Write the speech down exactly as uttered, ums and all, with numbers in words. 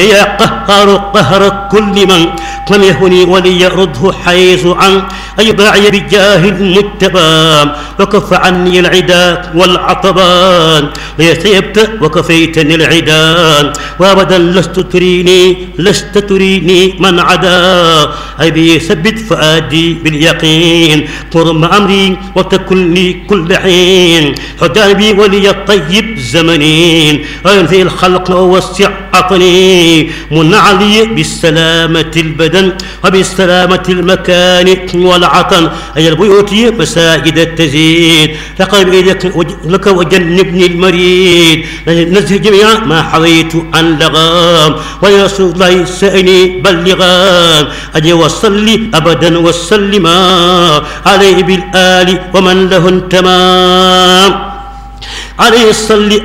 يا قهار قهر كل من لم يهني وليرده حيث عن أي داعي بجاه المجتبى وكف عني العدا والعطبان ليسيبت وكفيتني العدان وابدا لست تريني لست تريني من عدا أي بي ثبت فؤادي باليقين قرم أمري وتكن لي كل حين حجابي ولي الطيب زمنين وينفي الخلق ووسع عطني من علي بالسلامة البدن وبالسلامة المكان والعطن أي البيوت مساجد التزيد لقد لك وجنبني المريد نزه جميع ما حويت عن لغام ويا رسول الله سأني بلغام أجي وصلي أبدا وسلما عليه بالآل ومن له انتمام عليه الصلي